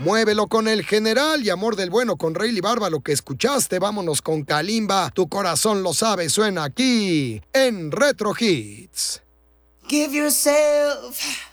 Muévelo con el general y Amor del Bueno con Rayleigh Barba, lo que escuchaste. Vámonos con Kalimba, Tu Corazón Lo Sabe, suena aquí en Retro Hits. Give yourself